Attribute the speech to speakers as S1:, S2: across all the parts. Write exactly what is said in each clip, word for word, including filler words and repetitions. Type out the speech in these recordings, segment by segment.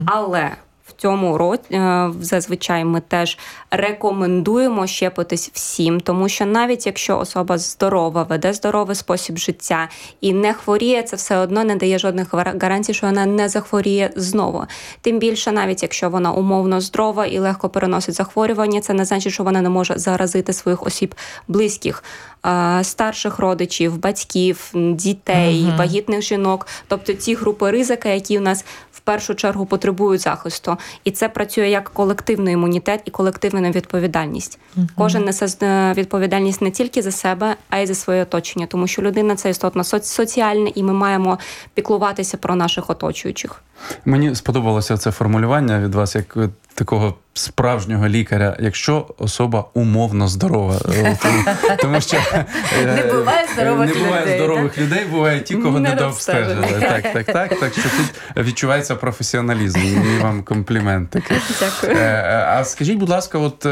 S1: Але в цьому році зазвичай ми теж рекомендуємо щепитись всім, тому що навіть якщо особа здорова, веде здоровий спосіб життя і не хворіє, це все одно не дає жодних гарантій, що вона не захворіє знову. Тим більше, навіть якщо вона умовно здорова і легко переносить захворювання, це не значить, що вона не може заразити своїх осіб близьких, старших родичів, батьків, дітей, uh-huh. вагітних жінок. Тобто ті групи ризика, які у нас в першу чергу потребують захисту. І це працює як колективний імунітет і колективна відповідальність. Uh-huh. Кожен несе відповідальність не тільки за себе, а й за своє оточення. Тому що людина – це істотно соціальна, і ми маємо піклуватися про наших оточуючих.
S2: Мені сподобалося це формулювання від вас, як такого справжнього лікаря, якщо особа умовно здорова. Тому що
S3: не буває здорових людей.
S2: Не буває здорових людей, бувають ті, кого не дообстежили. Так, так, так. Так що тут відчувається професіоналізм. І вам комплімент такий.
S1: Дякую.
S2: А скажіть, будь ласка, от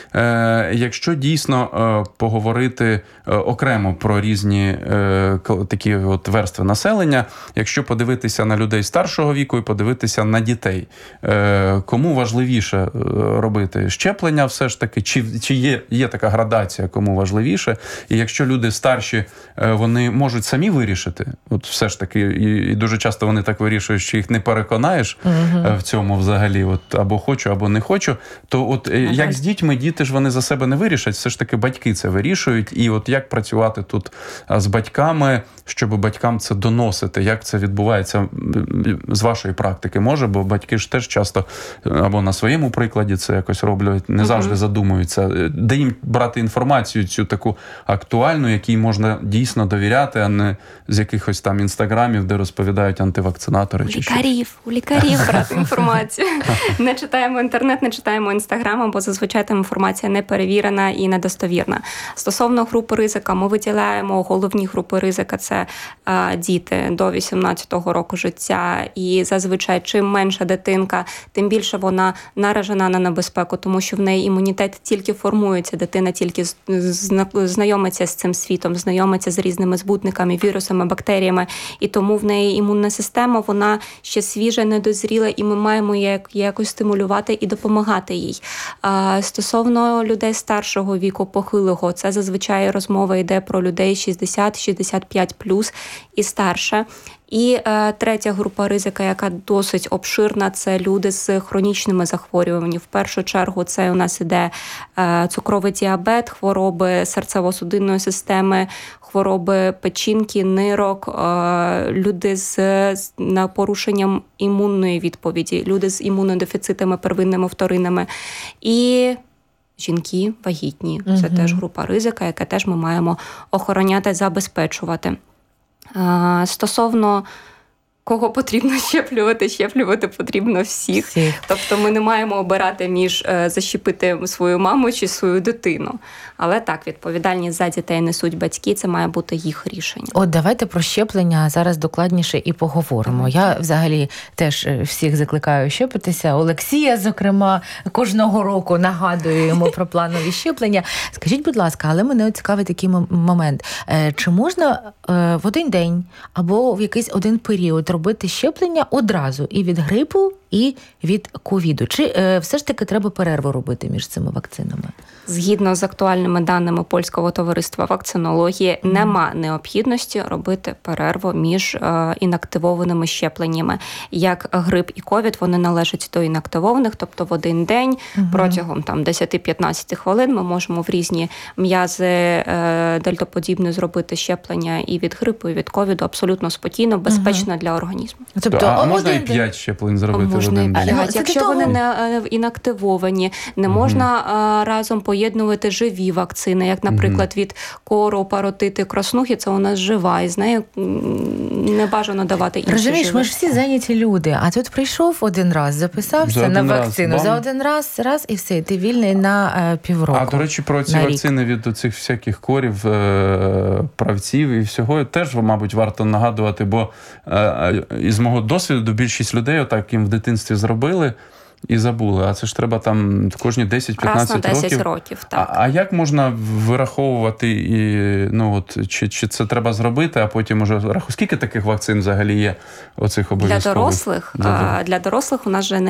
S2: якщо дійсно поговорити окремо про різні такі от верстви населення, якщо подивитися на людей старшого віку і подивитися на дітей, кому важливіше робити щеплення все ж таки, чи, чи є, є така градація, кому важливіше, і якщо люди старші, вони можуть самі вирішити, от все ж таки, і, і дуже часто вони так вирішують, що їх не переконаєш uh-huh. в цьому взагалі, от або хочу, або не хочу, то от uh-huh. як з дітьми, діти ж вони за себе не вирішать, все ж таки батьки це вирішують, і от як працювати тут з батьками, щоб батькам це доносити, як це відбувається з вашої практики, може, бо батьки ж теж часто або на своєму прикладі це якось роблять, не завжди uh-huh. задумуються. Де їм брати інформацію цю таку актуальну, якій можна дійсно довіряти, а не з якихось там інстаграмів, де розповідають антивакцинатори.
S1: У лікарів, у лікарів брати інформацію. Не читаємо інтернет, не читаємо інстаграм, бо зазвичай там інформація не перевірена і недостовірна. Стосовно групи ризика, ми виділяємо головні групи ризика, це а, діти до вісімнадцятого року життя, і зазвичай чим менша дитинка, тим більше вона наражена на небезпеку, тому що в неї імунітет тільки формується, дитина тільки знайомиться з цим світом, знайомиться з різними збутниками, вірусами, бактеріями, і тому в неї імунна система, вона ще свіжа, недозріла, і ми маємо її якось стимулювати і допомагати їй. А, стосовно людей старшого віку, похилого, це зазвичай розмова йде про людей шістдесят - шістдесят п'ять плюс і старше. І е, третя група ризика, яка досить обширна, це люди з хронічними захворюваннями. В першу чергу це у нас іде е, цукровий діабет, хвороби серцево-судинної системи, хвороби печінки, нирок, е, люди з, з на порушенням імунної відповіді, люди з імунодефіцитами первинними, вторинними. І жінки вагітні. Це угу. теж група ризика, яка теж ми маємо охороняти, забезпечувати. Стосовно кого потрібно щеплювати, щеплювати потрібно всіх. всіх. Тобто ми не маємо обирати між защепити свою маму чи свою дитину. Але так, відповідальність за дітей несуть батьки, це має бути їх рішення.
S3: От давайте про щеплення зараз докладніше і поговоримо. Я взагалі теж всіх закликаю щепитися. Олексія, зокрема, кожного року нагадую йому про планові щеплення. Скажіть, будь ласка, але мене цікавий такий момент. Чи можна в один день або в якийсь один період робити щеплення одразу і від грипу, і від ковіду? Чи е, все ж таки треба перерву робити між цими вакцинами?
S1: Згідно з актуальними даними Польського товариства вакцинології, mm. нема необхідності робити перерву між е, інактивованими щепленнями. Як грип і ковід, вони належать до інактивованих, тобто в один день mm-hmm. протягом там десять-п'ятнадцять хвилин ми можемо в різні м'язи е, дельтоподібні зробити щеплення і від грипу, і від ковіду абсолютно спокійно, безпечно mm-hmm. для організму.
S2: Тобто, а можна і п'ять щеплень зробити?
S1: Можна і п'ять. Якщо вони не інактивовані, не uh-huh. можна а, разом поєднувати живі вакцини, як, наприклад, uh-huh. від кору, паротити, краснухи, це у нас жива, і з нею не бажано давати інші.
S3: Розумієш,
S1: живі.
S3: Ми ж всі зайняті люди, а тут прийшов один раз, записався на вакцину, раз, за один раз, раз і все, ти вільний на е, півроку.
S2: А, до речі, про ці вакцини від оцих всяких корів, е, правців і всього, теж, мабуть, варто нагадувати, бо е, із мого досвіду більшість людей, отак їм в дитинстві зробили, і забули. А це ж треба там кожні десять-п'ятнадцять
S1: років. Раз на десять
S2: років.
S1: років, так.
S2: А, а як можна вираховувати, і, ну, от, чи, чи це треба зробити, а потім уже рахувати? Скільки таких вакцин взагалі є, оцих обов'язкових?
S1: Для дорослих,
S2: Для,
S1: для дорослих у нас же